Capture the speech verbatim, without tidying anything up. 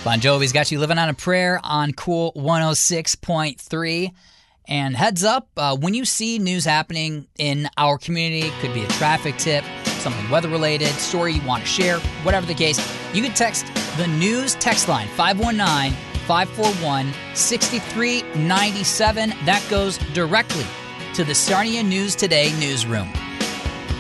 Bon Jovi's got you living on a prayer on Cool one oh six point three. And heads up, uh, when you see news happening in our community, could be a traffic tip, something weather-related, story you want to share, whatever the case, you can text the news text line, five one nine, five four one, six three nine seven. That goes directly to the Sarnia News Today newsroom.